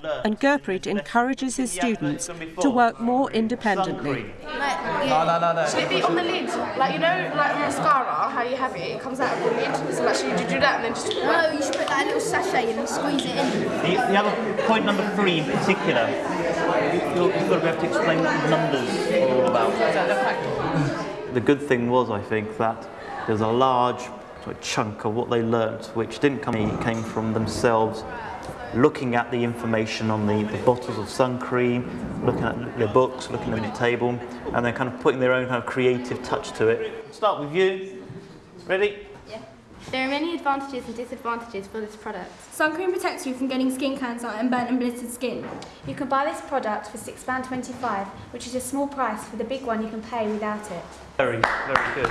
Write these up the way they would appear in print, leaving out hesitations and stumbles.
and Gurpreet encourages his students to work more independently. No. Should it be on the lid? Like, you know, like mascara, how you have it, it comes out of the lid. So like, should you do that and then just... No, you should put that in a little sachet and squeeze it in. The other point number 3 in particular, you've got to be able to explain what the numbers are all about. The good thing was, I think, that there's a large sort of chunk of what they learnt which didn't came from themselves looking at the information on the bottles of sun cream, looking at their books, looking at the table, and then kind of putting their own kind of creative touch to it. Start with you. Ready? Yeah. There are many advantages and disadvantages for this product. Sun cream protects you from getting skin cancer and burnt and blistered skin. You can buy this product for £6.25, which is a small price for the big one you can pay without it. Very, very good.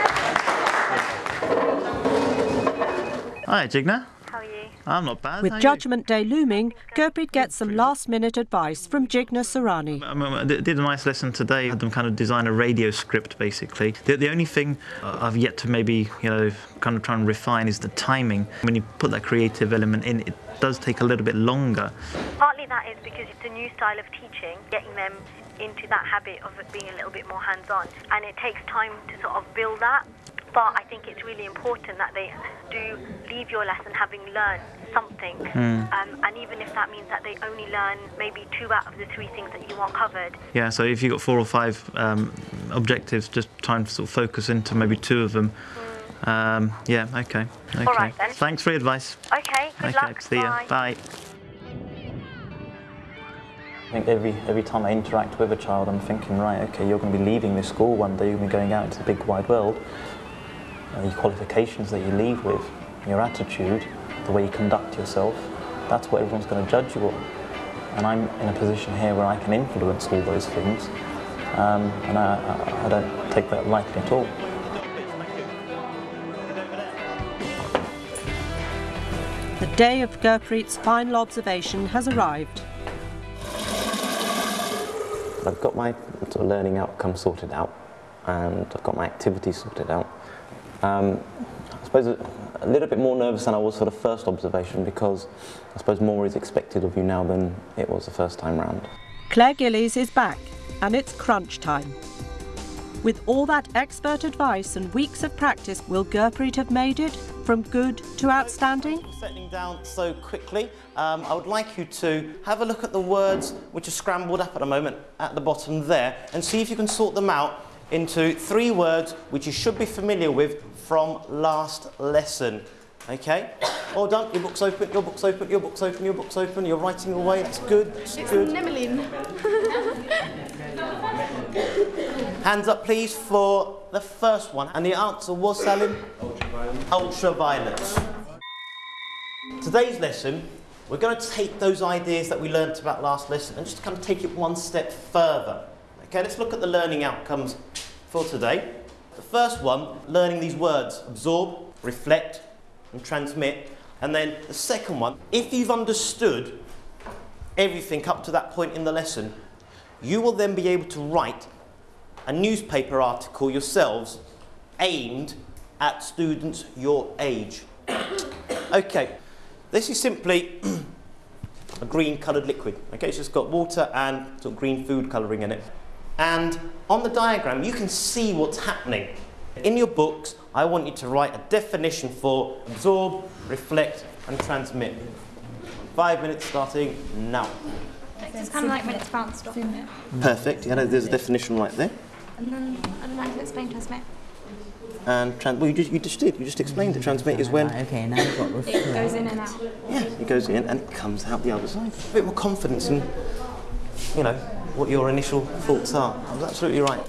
Hi, Jigna. How are you? I'm not bad. With Judgment Day looming, Gurpreet gets some last-minute advice from Jigna Surani. I did a nice lesson today. I had them kind of design a radio script, basically. The only thing I've yet to maybe, kind of try and refine is the timing. When you put that creative element in, it does take a little bit longer. Partly that is because it's a new style of teaching, getting them into that habit of being a little bit more hands-on. And it takes time to sort of build that. But I think it's really important that they do leave your lesson having learned something. And even if that means that they only learn maybe 2 out of the 3 things that you want covered. Yeah, so if you've got 4 or 5 objectives, just try and sort of focus into maybe 2 of them. Yeah, okay. All right, then. Thanks for your advice. Okay, good luck. See you. Bye. I think every time I interact with a child, I'm thinking, right, okay, you're going to be leaving this school one day, you're going to be going out into the big wide world. Your qualifications that you leave with, your attitude, the way you conduct yourself, that's what everyone's going to judge you on. And I'm in a position here where I can influence all those things, and I don't take that lightly at all. The day of Gurpreet's final observation has arrived. I've got my sort of learning outcome sorted out, and I've got my activities sorted out. I suppose a little bit more nervous than I was for the first observation, because I suppose more is expected of you now than it was the first time round. Claire Gillies is back, and it's crunch time. With all that expert advice and weeks of practice, will Gurpreet have made it from good to outstanding? Settling down so quickly, I would like you to have a look at the words which are scrambled up at the moment at the bottom there, and see if you can sort them out into 3 words which you should be familiar with from last lesson. Okay? All done. Your book's open, your book's open, your book's open, your book's open. You're writing away. That's good. That's good. Nemelin. Hands up, please, for the first one. And the answer was, Salim? Ultraviolet. Ultraviolet. Today's lesson, we're going to take those ideas that we learnt about last lesson and just kind of take it one step further. Okay, let's look at the learning outcomes for today. The first one, learning these words: absorb, reflect, and transmit. And then the second one, if you've understood everything up to that point in the lesson, you will then be able to write a newspaper article yourselves aimed at students your age. Okay, this is simply a green coloured liquid. Okay, it's just got water and sort of green food colouring in it. And on the diagram, you can see what's happening. In your books, I want you to write a definition for absorb, reflect, and transmit. 5 minutes starting now. It's kind of like when it's bounced off. Perfect. Yeah, there's a definition right there. And then I'd like to explain transmit. And well, you just did. You just explained it. Transmit is when Okay, now you've got reflect. It goes in and out. yeah, it goes in and it comes out the other side. A bit more confidence in, what your initial thoughts are. I was absolutely right.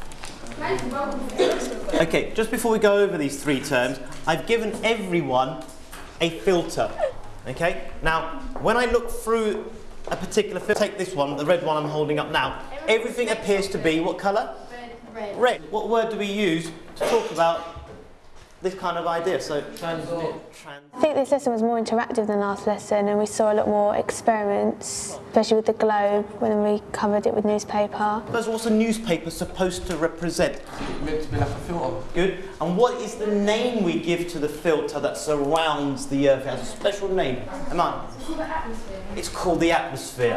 Okay, just before we go over these 3 terms, I've given everyone a filter. Okay? Now, when I look through a particular filter, take this one, the red one I'm holding up now, everything appears to be what colour? Red. Red. What word do we use to talk about this kind of idea? So, transmit. I think this lesson was more interactive than last lesson, and we saw a lot more experiments, especially with the globe when we covered it with newspaper. First, what's a newspaper supposed to represent? It's meant to be like a filter. Good. And what is the name we give to the filter that surrounds the Earth? It has a special name. Aman? It's called the atmosphere. It's called the atmosphere.